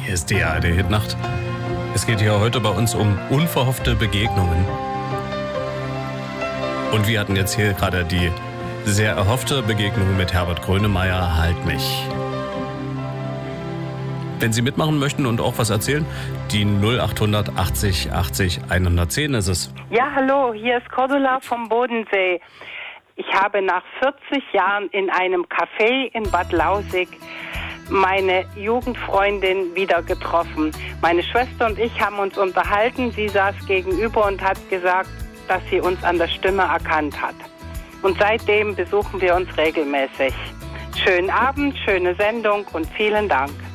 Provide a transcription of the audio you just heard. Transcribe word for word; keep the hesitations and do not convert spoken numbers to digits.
Hier ist die A R D-Hitnacht. Es geht hier heute bei uns um unverhoffte Begegnungen. Und wir hatten jetzt hier gerade die sehr erhoffte Begegnung mit Herbert Grönemeyer, Halt mich. Wenn Sie mitmachen möchten und auch was erzählen, die null achthundert achtzig achtzig hundertzehn ist es. Ja, hallo, hier ist Cordula vom Bodensee. Ich habe nach vierzig Jahren in einem Café in Bad Lausick meine Jugendfreundin wieder getroffen. Meine Schwester und ich haben uns unterhalten. Sie saß gegenüber und hat gesagt, dass sie uns an der Stimme erkannt hat. Und seitdem besuchen wir uns regelmäßig. Schönen Abend, schöne Sendung und vielen Dank.